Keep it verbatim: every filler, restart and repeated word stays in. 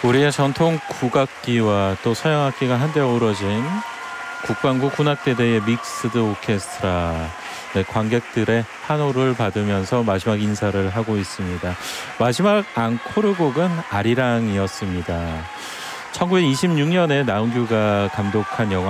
우리의 전통 국악기와 또 서양악기가 한데 어우러진 국방부 군악대대의 믹스드 오케스트라, 네, 관객들의 환호를 받으면서 마지막 인사를 하고 있습니다. 마지막 앙코르 곡은 아리랑이었습니다. 천구백이십육 년에 나은규가 감독한 영화